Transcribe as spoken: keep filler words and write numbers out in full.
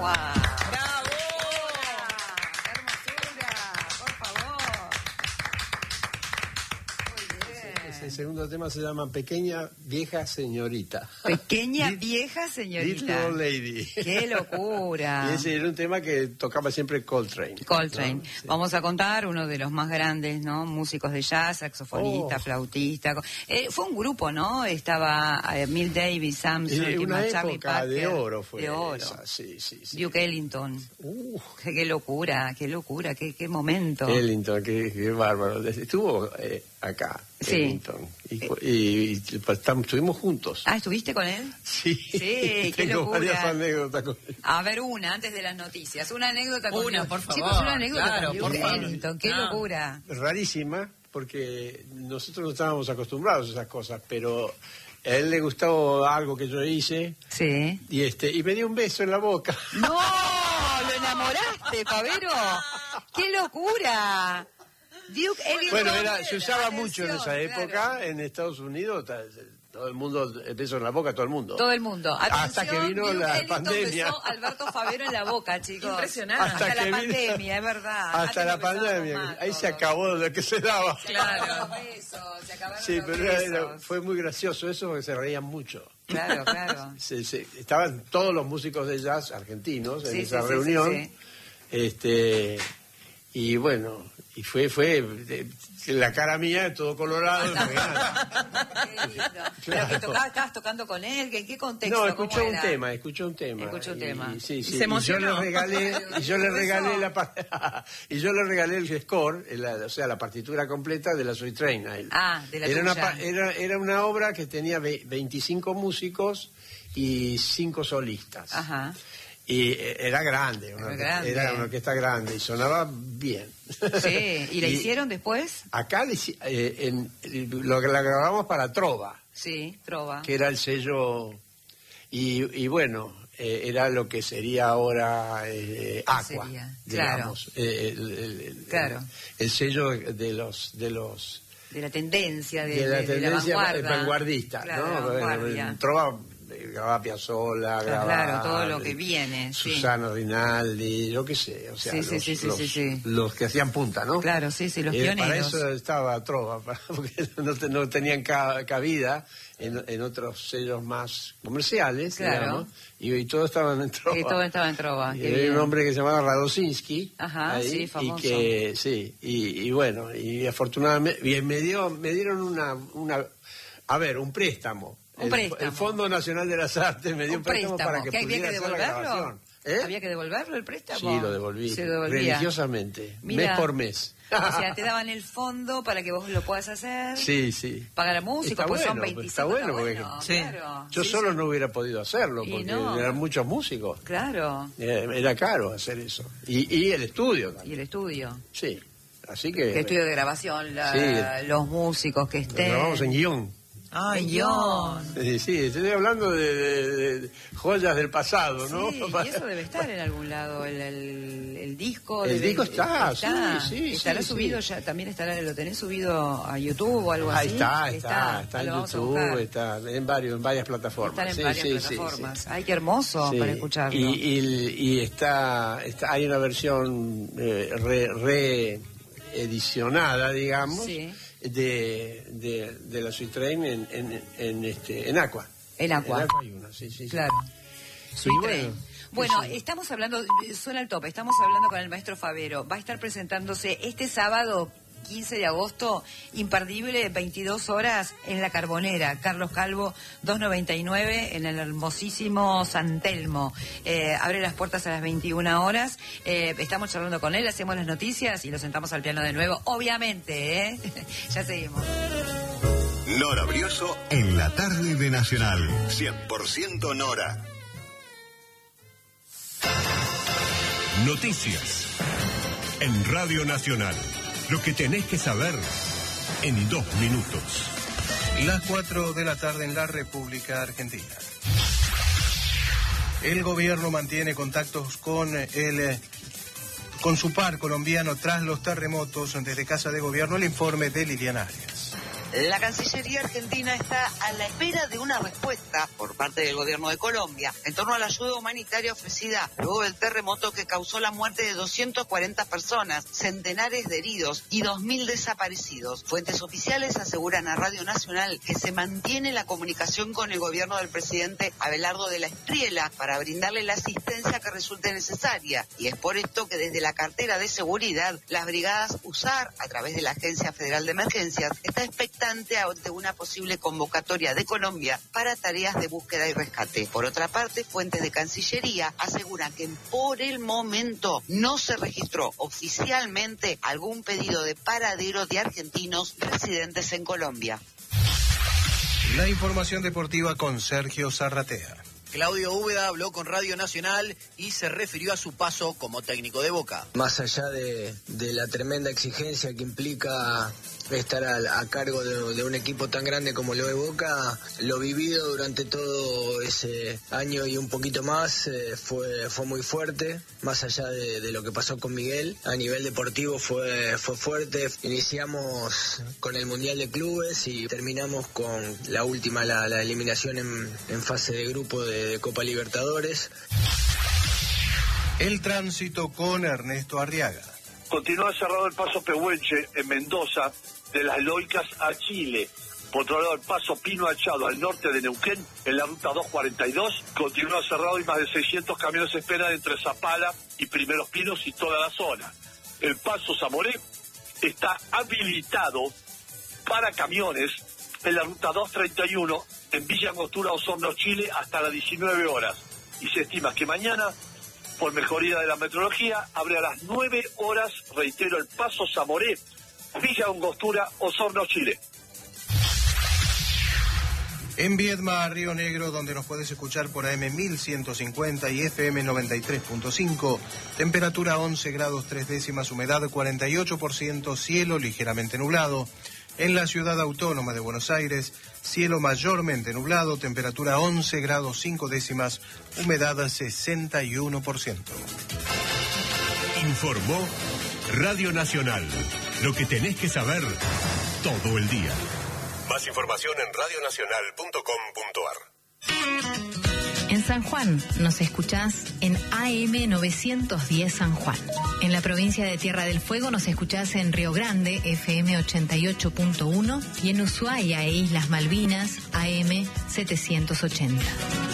¡Bravo! ¡Qué hermosura! Por favor. Muy bien. El segundo tema se llama Pequeña Vieja Señorita. Pequeña Vieja Señorita. Little Old Lady. ¡Qué locura! Y ese era un tema que tocaba siempre Coltrane. Coltrane. ¿No? Sí. Vamos a contar uno de los más grandes, ¿no? Músicos de jazz, saxofonista, Oh. flautista. Eh, fue un grupo, ¿no? Estaba eh, Milt Davis, Sam Y Smith, una Charlie época Parker. de oro fue De oro. esa, sí, sí, sí. Duke Ellington. Uh, Qué, qué locura, qué locura, qué, qué momento. Ellington, qué, qué bárbaro. Estuvo eh, acá, Sí. Ellington. Y, y, y estamos- estuvimos juntos. Ah, ¿estuviste con él? Sí, Sí, qué tengo locura. varias anécdotas con él. A ver, una, antes de las noticias. Una anécdota con Una, Duke. por favor. Chicos, una anécdota Claro, con por Duke favor. Ellington. Qué No. locura. Rarísima, porque nosotros no estábamos acostumbrados a esas cosas, pero a él le gustó algo que yo hice Sí. y este y me dio un beso en la boca. ¡No! ¡Lo enamoraste, Pavero! ¡Qué locura! Duke Ellington. Bueno, era, se usaba mucho en esa Atención, época claro. en Estados Unidos, ta- todo el mundo, el beso en la boca, todo el mundo. Todo el mundo. Hasta Atención, que vino Duke la Ellington pandemia. besó a Alberto Favero en la boca, chicos. Impresionante. Hasta, Hasta la que vino- pandemia, es verdad. Hasta Antes la nos besábamos pandemia, más ahí se todos. acabó lo que se daba. Se acabaron los besos, se acabaron Sí, los pero era- era- besos. fue muy gracioso eso, porque se reían mucho. Claro, claro. Se- se- estaban todos los músicos de jazz argentinos en Sí, esa sí, sí, reunión. sí, sí. Este, y bueno, y fue, fue de- la cara mía todo colorado. Qué lindo. Pero que tocaba, estabas tocando con él, ¿en qué contexto? No, ¿Cómo escuchó un era? tema, escuchó un tema. Escuchó un Y- tema. y sí, ¿Y sí. se Y yo emocionó? le regalé, y yo le ¿Eso? regalé la pa- y yo le regalé el score, la- o sea, la partitura completa de la Soy Train a él. Ah, de la era una, tuya. pa- era, era una obra que tenía ve- veinticinco músicos y cinco solistas. Ajá. Y eh, era grande, una Era orquesta- grande. era una orquesta grande y sonaba bien. Sí, ¿y la hicieron después? Acá le hici- eh, en- lo que la grabamos para Trova, Sí, Trova. que era el sello, y, y bueno, eh, era lo que sería ahora eh, Aqua, sería? digamos. eh, el, el- el- Claro. el sello de los de los De la tendencia, de, de la de- de tendencia vanguardia. vanguardista, Claro, ¿no? de Bueno, vanguardia. en Trova eh, grababa Piazzolla, Claro, grababa todo lo que viene, sí. Susana Rinaldi, yo qué sé, o sea, Sí, sí, los, sí, sí, los- sí, sí. los que hacían punta, ¿no? Claro, sí, sí, los Eh, pioneros. Para eso estaba Trova, para- porque no, te- no tenían ca- cabida en, en otros sellos más comerciales, Claro. digamos, y, y todos estaban en Trova. Y todo estaba en Trova, Y qué había bien. un hombre que se llamaba Radosinski. Ajá, ahí, sí, famoso. Y que, sí, y, y bueno, y afortunadamente, y me, dio, me dieron una, una, a ver, un préstamo. Un El- préstamo. El Fondo Nacional de las Artes me dio un, Un préstamo, préstamo, para que, ¿que había pudiera que hacer la devolverlo? grabación. ¿Eh? ¿Había que devolverlo el préstamo? Sí, lo devolví. Se devolvía. Religiosamente, Mira. mes por mes. O sea, te daban el fondo para que vos lo puedas hacer. Sí, sí. Pagar a músicos, Está pues son bueno, veinticinco. está bueno, porque Sí. claro. yo Sí, solo sí. no hubiera podido hacerlo, Y porque no. eran muchos músicos. Claro. Eh, Era caro hacer eso. Y, y el estudio Y también. el estudio. Sí. Así que... ¿Qué estudio de grabación? La- Sí. Los músicos que Lo estén. grabamos en guión. Ay, John. Sí, sí, estoy hablando de, de- de joyas del pasado, ¿no? Sí, y eso debe estar en algún lado, el, el, el disco. El debe- disco está, sí, sí, Estará sí, subido sí. ya, también estará, lo tenés subido a YouTube o algo Ahí así. está, está, está, Ah, en lo vamos a YouTube, buscar. está en, varios, en varias plataformas. Están en Sí, varias sí, sí, plataformas. sí. Ay, qué hermoso Sí. para escucharlo. Y, y- y está, está, hay una versión eh, re- reedicionada, digamos, Sí. de, de, de la Sweet Train en, en, en, este, en Aqua. En Aqua. En Aqua hay una, sí, sí, sí. Claro. Sí, Sweet bueno, Train. Bueno, sí, sí. estamos hablando, suena el tope, estamos hablando con el maestro Favero. Va a estar presentándose este sábado quince de agosto, imperdible, veintidós horas, en La Carbonera, Carlos Calvo, doscientos noventa y nueve, en el hermosísimo San Telmo. Eh, abre las puertas a las veintiuna horas. Eh, estamos charlando con él, hacemos las noticias y lo sentamos al piano de nuevo, obviamente, ¿eh? Ya seguimos. Nora Brioso en la tarde de Nacional. cien por ciento Nora. Noticias en Radio Nacional. Lo que tenés que saber en dos minutos. Las cuatro de la tarde en la República Argentina. El gobierno mantiene contactos con el con su par colombiano tras los terremotos. Desde Casa de Gobierno, el informe de Liliana Arias. La Cancillería Argentina está a la espera de una respuesta por parte del gobierno de Colombia en torno a la ayuda humanitaria ofrecida luego del terremoto que causó la muerte de doscientas cuarenta personas, centenares de heridos y dos mil desaparecidos. Fuentes oficiales aseguran a Radio Nacional que se mantiene la comunicación con el gobierno del presidente Abelardo de la Espriella para brindarle la asistencia que resulte necesaria. Y es por esto que desde la cartera de seguridad, las brigadas U S A R, a través de la Agencia Federal de Emergencias, está expectante ante una posible convocatoria de Colombia para tareas de búsqueda y rescate. Por otra parte, fuentes de Cancillería aseguran que por el momento no se registró oficialmente algún pedido de paradero de argentinos residentes en Colombia. La información deportiva con Sergio Zarratea. Claudio Úbeda habló con Radio Nacional y se refirió a su paso como técnico de Boca. Más allá de, de la tremenda exigencia que implica estar a, a cargo de, de un equipo tan grande como lo de Boca, lo vivido durante todo ese año y un poquito más eh, fue fue muy fuerte, más allá de, de lo que pasó con Miguel. A nivel deportivo fue fue fuerte. Iniciamos con el Mundial de Clubes y terminamos con la última, la, la eliminación en, en fase de grupo de, de Copa Libertadores. El tránsito con Ernesto Arriaga. Continúa cerrado el paso Pehuenche en Mendoza, de Las Loicas a Chile. Por otro lado, el paso Pino Achado al norte de Neuquén, en la ruta doscientos cuarenta y dos, continúa cerrado y más de seiscientos camiones esperan entre Zapala y Primeros Pinos y toda la zona. El paso Zamoré está habilitado para camiones en la ruta doscientos treinta y uno, en Villa Angostura, Osorno, Chile, hasta las diecinueve horas. Y se estima que mañana, por mejoría de la meteorología, abre a las nueve horas, reitero, el paso Zamoré, Villa Angostura, Osorno, Chile. En Viedma, Río Negro, donde nos puedes escuchar por A M mil ciento cincuenta y F M noventa y tres punto cinco, temperatura once grados tres décimas, humedad cuarenta y ocho por ciento, cielo ligeramente nublado. En la ciudad autónoma de Buenos Aires, cielo mayormente nublado, temperatura once grados cinco décimas, humedad sesenta y uno por ciento. Informó Radio Nacional. Lo que tenés que saber todo el día. Más información en radio nacional punto com punto a r. En San Juan nos escuchás en A M novecientos diez San Juan. En la provincia de Tierra del Fuego nos escuchás en Río Grande, F M ochenta y ocho punto uno, y en Ushuaia e Islas Malvinas, A M setecientos ochenta.